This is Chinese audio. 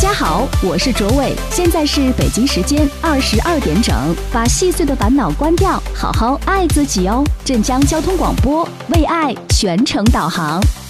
家好，我是卓伟，现在是北京时间22点整，把细碎的烦恼关掉，好好爱自己哦。镇江交通广播，为爱全程导航。